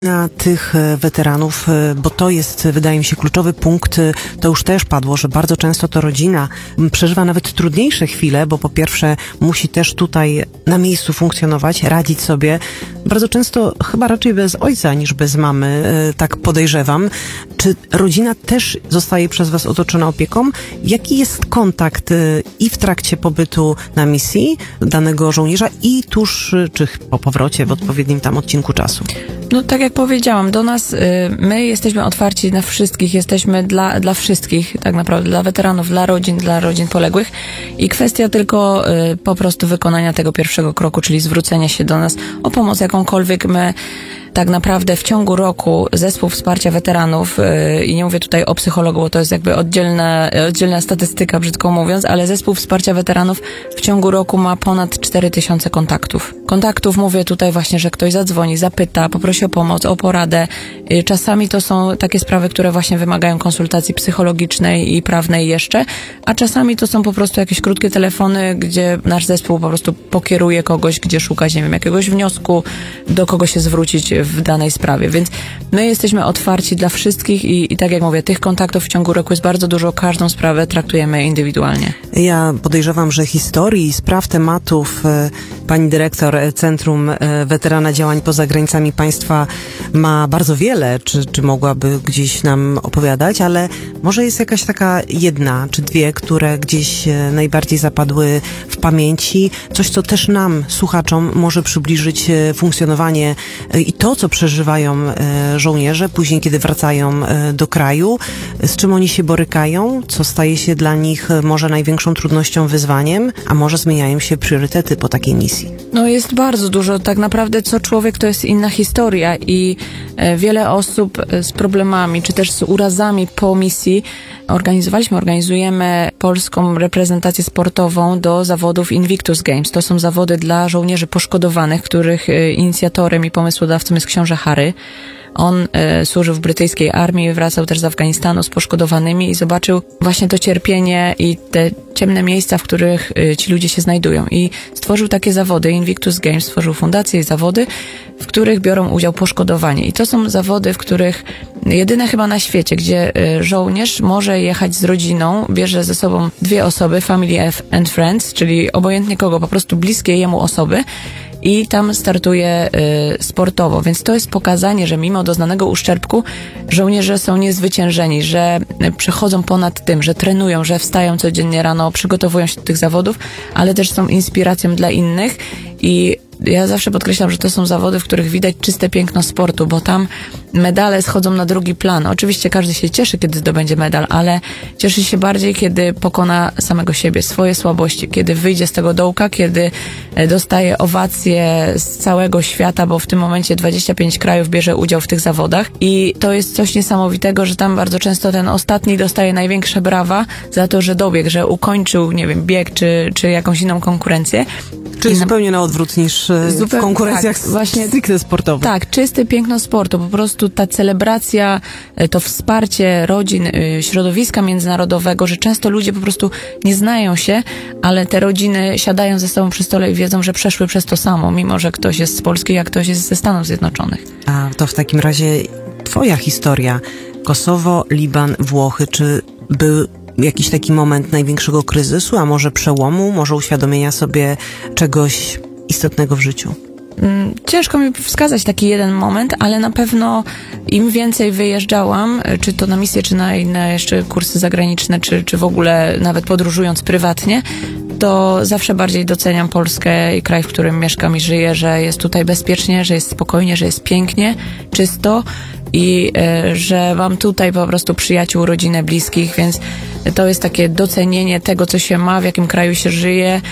Na tych weteranów, bo to jest, wydaje mi się, kluczowy punkt, to już też padło, że bardzo często to rodzina przeżywa nawet trudniejsze chwile, bo po pierwsze musi też tutaj na miejscu funkcjonować, radzić sobie. Bardzo często chyba raczej bez ojca niż bez mamy, tak podejrzewam. Czy rodzina też zostaje przez was otoczona opieką? Jaki jest kontakt i w trakcie pobytu na misji danego żołnierza i tuż, czy po powrocie w odpowiednim tam odcinku czasu? No tak jak powiedziałam, do nas, my jesteśmy otwarci na wszystkich, jesteśmy dla wszystkich, tak naprawdę, dla weteranów, dla rodzin poległych i kwestia tylko po prostu wykonania tego pierwszego kroku, czyli zwrócenia się do nas o pomoc jakąkolwiek. My tak naprawdę w ciągu roku zespół wsparcia weteranów, i nie mówię tutaj o psychologu, bo to jest jakby oddzielna statystyka, brzydko mówiąc, ale zespół wsparcia weteranów w ciągu roku ma ponad 4000 kontaktów. Kontaktów, mówię tutaj właśnie, że ktoś zadzwoni, zapyta, poprosi o pomoc, o poradę. Czasami to są takie sprawy, które właśnie wymagają konsultacji psychologicznej i prawnej jeszcze, a czasami to są po prostu jakieś krótkie telefony, gdzie nasz zespół po prostu pokieruje kogoś, gdzie szukać, nie wiem, jakiegoś wniosku, do kogo się zwrócić w danej sprawie, więc my jesteśmy otwarci dla wszystkich i tak jak mówię, tych kontaktów w ciągu roku jest bardzo dużo, każdą sprawę traktujemy indywidualnie. Ja podejrzewam, że historii, spraw, tematów pani dyrektor Centrum Weterana Działań Poza Granicami Państwa ma bardzo wiele, czy mogłaby gdzieś nam opowiadać, ale może jest jakaś taka jedna czy dwie, które gdzieś najbardziej zapadły w pamięci, coś co też nam, słuchaczom, może przybliżyć funkcjonowanie i to, co przeżywają żołnierze później, kiedy wracają do kraju, z czym oni się borykają, co staje się dla nich może największą trudnością, wyzwaniem, a może zmieniają się priorytety po takiej misji. No jest bardzo dużo, tak naprawdę co człowiek to jest inna historia i wiele osób z problemami, czy też z urazami po misji organizujemy polską reprezentację sportową do zawodów Invictus Games. To są zawody dla żołnierzy poszkodowanych, których inicjatorem i pomysłodawcą jest książę Harry. On służył w brytyjskiej armii, wracał też z Afganistanu z poszkodowanymi i zobaczył właśnie to cierpienie i te ciemne miejsca, w których ci ludzie się znajdują. I stworzył takie zawody, Invictus Games, stworzył fundację i zawody, w których biorą udział poszkodowani. I to są zawody, w których jedyne chyba na świecie, gdzie żołnierz może jechać z rodziną, bierze ze sobą 2 osoby, family and friends, czyli obojętnie kogo, po prostu bliskie jemu osoby, i tam startuje sportowo, więc to jest pokazanie, że mimo doznanego uszczerbku żołnierze są niezwyciężeni, że przechodzą ponad tym, że trenują, że wstają codziennie rano, przygotowują się do tych zawodów, ale też są inspiracją dla innych i ja zawsze podkreślam, że to są zawody, w których widać czyste piękno sportu, bo tam medale schodzą na drugi plan. Oczywiście każdy się cieszy, kiedy zdobędzie medal, ale cieszy się bardziej, kiedy pokona samego siebie, swoje słabości, kiedy wyjdzie z tego dołka, kiedy dostaje owacje z całego świata, bo w tym momencie 25 krajów bierze udział w tych zawodach i to jest coś niesamowitego, że tam bardzo często ten ostatni dostaje największe brawa za to, że dobiegł, że ukończył, nie wiem, bieg czy jakąś inną konkurencję. Czyli zupełnie na odwrót niż w konkurencjach tak, właśnie stricte sportowych. Tak, czyste piękno sportu, po prostu ta celebracja, to wsparcie rodzin, środowiska międzynarodowego, że często ludzie po prostu nie znają się, ale te rodziny siadają ze sobą przy stole i wiedzą, że przeszły przez to samo, mimo że ktoś jest z Polski, a ktoś jest ze Stanów Zjednoczonych. A to w takim razie twoja historia, Kosowo, Liban, Włochy, czy był jakiś taki moment największego kryzysu, a może przełomu, może uświadomienia sobie czegoś istotnego w życiu? Ciężko mi wskazać taki jeden moment, ale na pewno im więcej wyjeżdżałam, czy to na misję, czy na inne jeszcze kursy zagraniczne, czy w ogóle nawet podróżując prywatnie, to zawsze bardziej doceniam Polskę i kraj, w którym mieszkam i żyję, że jest tutaj bezpiecznie, że jest spokojnie, że jest pięknie, czysto i że mam tutaj po prostu przyjaciół, rodzinę, bliskich, więc to jest takie docenienie tego, co się ma, w jakim kraju się żyje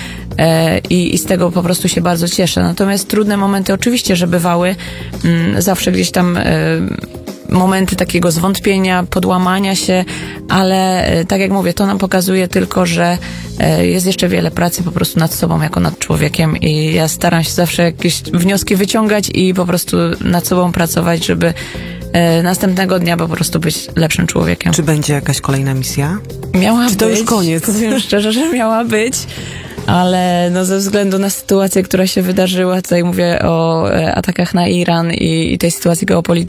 i z tego po prostu się bardzo cieszę. Natomiast trudne momenty oczywiście, że bywały, zawsze gdzieś tam momenty takiego zwątpienia, podłamania się, ale tak jak mówię, to nam pokazuje tylko, że jest jeszcze wiele pracy po prostu nad sobą jako nad człowiekiem i ja staram się zawsze jakieś wnioski wyciągać i po prostu nad sobą pracować, żeby następnego dnia po prostu być lepszym człowiekiem. Czy będzie jakaś kolejna misja? Miała być. Czy to już koniec? Powiem szczerze, że miała być, ale no ze względu na sytuację, która się wydarzyła, tutaj mówię o atakach na Iran i tej sytuacji geopolitycznej,